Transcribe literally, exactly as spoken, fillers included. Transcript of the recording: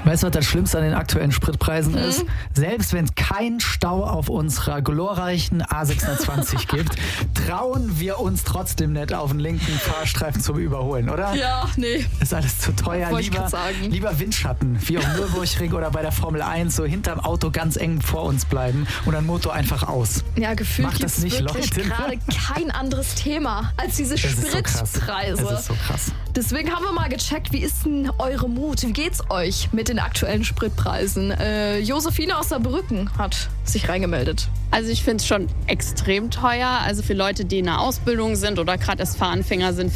Weißt du, was das Schlimmste an den aktuellen Spritpreisen Mhm. ist? Selbst wenn es keinen Stau auf unserer glorreichen A sechshundertzwanzig gibt, trauen wir uns trotzdem nicht auf den linken Fahrstreifen zum Überholen, oder? Ja, nee. Ist alles zu teuer. Wollte ich Lieber, grad sagen. lieber Windschatten, wie auf dem Nürburgring oder bei der Formel eins, so hinterm Auto ganz eng vor uns bleiben und dann Motor einfach aus. Ja, gefühlt Macht gibt das es nicht, wirklich Leute? gerade kein anderes Thema als diese Es ist so krass. Spritpreise. Es ist so krass. Deswegen haben wir mal gecheckt, wie ist denn eure Mut? Wie geht's euch mit den aktuellen Spritpreisen? Äh, Josephine aus Saarbrücken hat sich reingemeldet. Also ich finde es schon extrem teuer. Also für Leute, die in der Ausbildung sind oder gerade erst Fahranfänger sind,